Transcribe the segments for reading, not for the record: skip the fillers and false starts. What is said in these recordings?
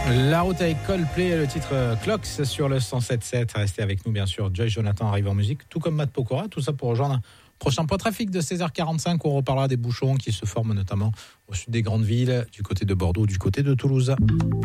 La route avec Coldplay, le titre Clocks sur le 107.7. Restez avec nous, bien sûr. Joyce Jonathan arrive en musique, tout comme Matt Pokora. Tout ça pour rejoindre un prochain point trafic de 16h45. On reparlera des bouchons qui se forment notamment au sud des grandes villes, du côté de Bordeaux, du côté de Toulouse.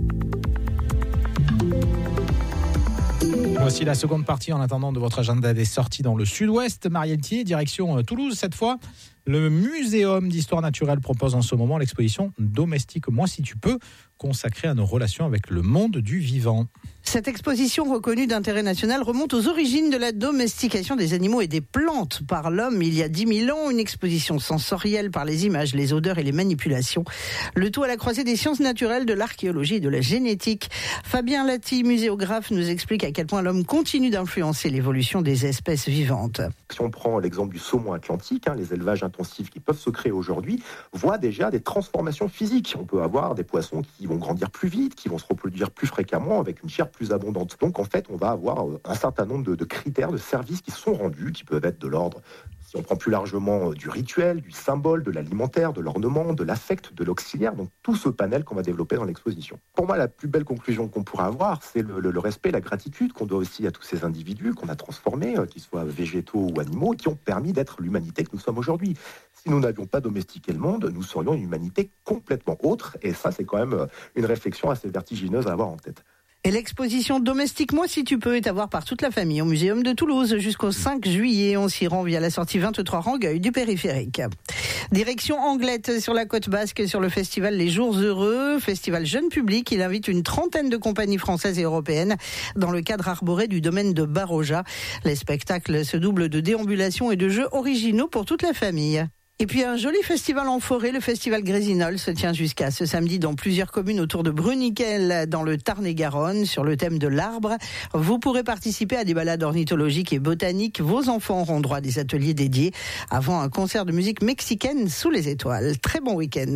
Voici la seconde partie en attendant de votre agenda des sorties dans le sud-ouest. Marielle Thier, direction Toulouse cette fois. Le Muséum d'Histoire Naturelle propose en ce moment l'exposition Domestique-moi si tu peux, consacrée à nos relations avec le monde du vivant. Cette exposition reconnue d'intérêt national remonte aux origines de la domestication des animaux et des plantes par l'homme il y a 10 000 ans. Une exposition sensorielle par les images, les odeurs et les manipulations. Le tout à la croisée des sciences naturelles, de l'archéologie et de la génétique. Fabien Lati, muséographe, nous explique à quel point l'homme continue d'influencer l'évolution des espèces vivantes. Si on prend l'exemple du saumon atlantique, les élevages intensifs qui peuvent se créer aujourd'hui voient déjà des transformations physiques. On peut avoir des poissons qui vont grandir plus vite, qui vont se reproduire plus fréquemment avec une chair plus abondante. Donc en fait, on va avoir un certain nombre de critères, de services qui sont rendus, qui peuvent être de l'ordre, si on prend plus largement, du rituel, du symbole, de l'alimentaire, de l'ornement, de l'affect, de l'auxiliaire, donc tout ce panel qu'on va développer dans l'exposition. Pour moi, la plus belle conclusion qu'on pourra avoir, c'est le respect, la gratitude qu'on doit aussi à tous ces individus qu'on a transformés, qu'ils soient végétaux ou animaux, qui ont permis d'être l'humanité que nous sommes aujourd'hui. Si nous n'avions pas domestiqué le monde, nous serions une humanité complètement autre, et ça, c'est quand même une réflexion assez vertigineuse à avoir en tête. Et l'exposition Domestique-moi si tu peux est à voir par toute la famille au Muséum de Toulouse jusqu'au 5 juillet. On s'y rend via la sortie 23 Rangueil du périphérique. Direction Anglette sur la côte basque sur le festival Les Jours Heureux, festival jeune public. Il invite une trentaine de compagnies françaises et européennes dans le cadre arboré du domaine de Baroja. Les spectacles se doublent de déambulations et de jeux originaux pour toute la famille. Et puis un joli festival en forêt, le festival Grésinol, se tient jusqu'à ce samedi dans plusieurs communes autour de Bruniquel, dans le Tarn-et-Garonne, sur le thème de l'arbre. Vous pourrez participer à des balades ornithologiques et botaniques. Vos enfants auront droit à des ateliers dédiés avant un concert de musique mexicaine sous les étoiles. Très bon week-end.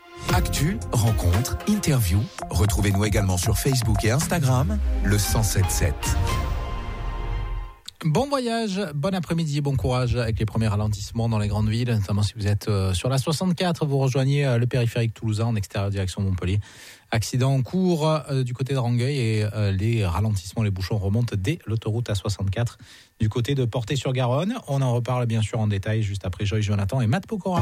Actu, rencontres, interviews. Retrouvez-nous également sur Facebook et Instagram, le 107.7. Bon voyage, bon après-midi, bon courage avec les premiers ralentissements dans les grandes villes, notamment si vous êtes sur la 64, vous rejoignez le périphérique toulousain en extérieur direction Montpellier. Accident en cours du côté de Rangueil et les ralentissements, les bouchons remontent dès l'autoroute A64 du côté de Portet-sur-Garonne. On en reparle bien sûr en détail juste après Joyce Jonathan et Matt Pokora.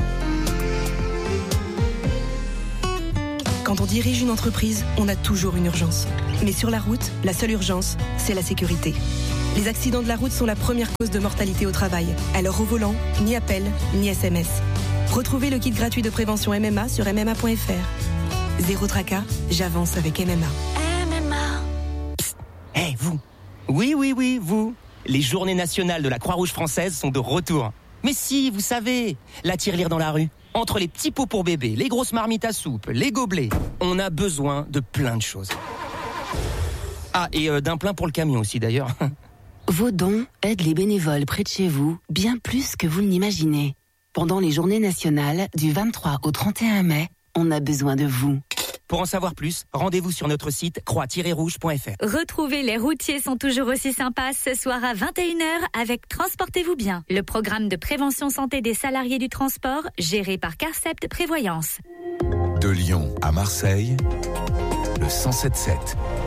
Quand on dirige une entreprise, on a toujours une urgence. Mais sur la route, la seule urgence, c'est la sécurité. Les accidents de la route sont la première cause de mortalité au travail. Alors au volant, ni appel, ni SMS. Retrouvez le kit gratuit de prévention MMA sur mma.fr. Zéro tracas, j'avance avec MMA. MMA. Psst, hey, vous. Oui, vous. Les journées nationales de la Croix-Rouge française sont de retour. Mais si, vous savez, la tirelire dans la rue. Entre les petits pots pour bébé, les grosses marmites à soupe, les gobelets, on a besoin de plein de choses. Ah, et d'un plein pour le camion aussi d'ailleurs. Vos dons aident les bénévoles près de chez vous bien plus que vous ne l'imaginez. Pendant les journées nationales du 23 au 31 mai, on a besoin de vous. Pour en savoir plus, rendez-vous sur notre site croix-rouge.fr. Retrouvez Les routiers sont toujours aussi sympas ce soir à 21h avec Transportez-vous bien, le programme de prévention santé des salariés du transport géré par Carcept Prévoyance. De Lyon à Marseille, le 107.7.